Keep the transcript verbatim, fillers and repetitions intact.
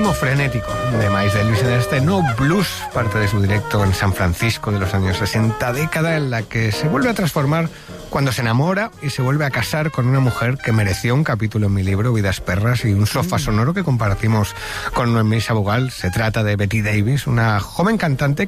ritmo frenético de Miles Davis en este No Blues, parte de su directo en San Francisco de los años sesenta, década en la que se vuelve a transformar cuando se enamora y se vuelve a casar con una mujer que mereció un capítulo en mi libro, Vidas Perras, y un sofá sonoro que compartimos con Noemí Sabugal. Se trata de Betty Davis, una joven cantante que